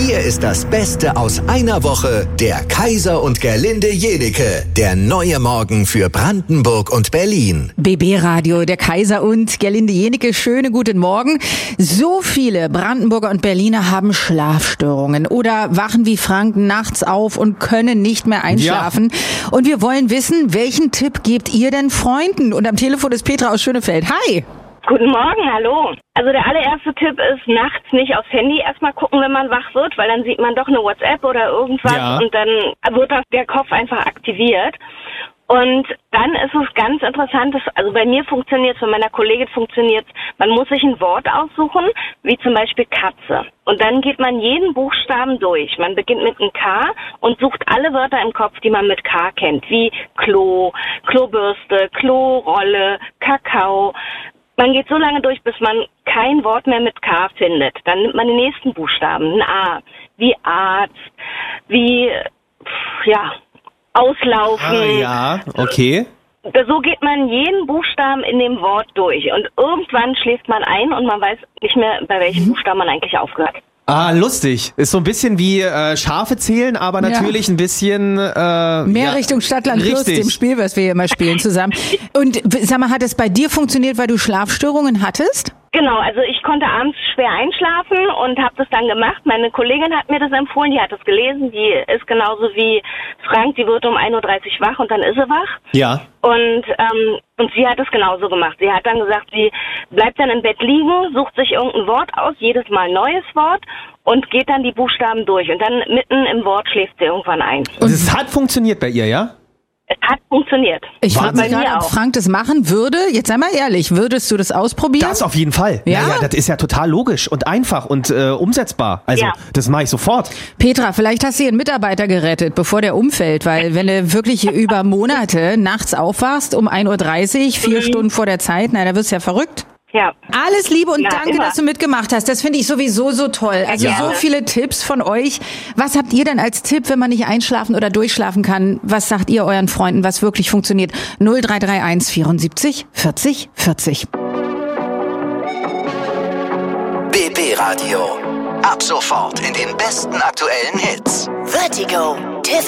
Hier ist das Beste aus einer Woche, der Kaiser und Gerlinde Jenike, der neue Morgen für Brandenburg und Berlin. BB Radio, der Kaiser und Gerlinde Jenike, schönen guten Morgen. So viele Brandenburger und Berliner haben Schlafstörungen oder wachen wie Frank nachts auf und können nicht mehr einschlafen. Ja. Und wir wollen wissen, welchen Tipp gebt ihr denn Freunden? Und am Telefon ist Petra aus Schönefeld. Hi! Guten Morgen, hallo. Also der allererste Tipp ist, nachts nicht aufs Handy erstmal gucken, wenn man wach wird, weil dann sieht man doch eine WhatsApp oder irgendwas und dann wird der Kopf einfach aktiviert. Und dann ist es ganz interessant, also bei mir funktioniert es, bei meiner Kollegin funktioniert es, man muss sich ein Wort aussuchen, wie zum Beispiel Katze. Und dann geht man jeden Buchstaben durch. Man beginnt mit einem K und sucht alle Wörter im Kopf, die man mit K kennt, wie Klo, Klobürste, Klorolle, Kakao. Man geht so lange durch, bis man kein Wort mehr mit K findet. Dann nimmt man den nächsten Buchstaben, ein A, wie Arzt, wie, auslaufen. Ja, okay. So geht man jeden Buchstaben in dem Wort durch. Und irgendwann schläft man ein und man weiß nicht mehr, bei welchem Buchstaben man eigentlich aufgehört. Ah, lustig. Ist so ein bisschen wie Schafe zählen, aber natürlich ein bisschen... mehr Richtung Stadtland Plus, dem Spiel, was wir hier immer spielen zusammen. Und sag mal, hat es bei dir funktioniert, weil du Schlafstörungen hattest? Genau, also ich konnte abends schwer einschlafen und habe das dann gemacht. Meine Kollegin hat mir das empfohlen, die hat das gelesen. Die ist genauso wie Frank, die wird um 1.30 Uhr wach und dann ist sie wach. Ja. Und sie hat es genauso gemacht. Sie hat dann gesagt, sie bleibt dann im Bett liegen, sucht sich irgendein Wort aus, jedes Mal ein neues Wort und geht dann die Buchstaben durch. Und dann mitten im Wort schläft sie irgendwann ein. Und es hat funktioniert bei ihr, ja? Es hat funktioniert. Ich frage mich gerade, ob Frank das machen würde. Jetzt sei mal ehrlich, würdest du das ausprobieren? Das auf jeden Fall. Ja, das ist ja total logisch und einfach und umsetzbar. Also das mache ich sofort. Petra, vielleicht hast du hier einen Mitarbeiter gerettet, bevor der umfällt, weil wenn du wirklich über Monate nachts aufwachst um 1.30 Uhr, 4 Stunden vor der Zeit, da wirst du ja verrückt. Ja. Alles Liebe und danke, dass du mitgemacht hast. Das finde ich sowieso so toll. Also so viele Tipps von euch. Was habt ihr denn als Tipp, wenn man nicht einschlafen oder durchschlafen kann? Was sagt ihr euren Freunden, was wirklich funktioniert? 0331 74 40 40. BB Radio. Ab sofort in den besten aktuellen Hits. Vertigo, Tiffany.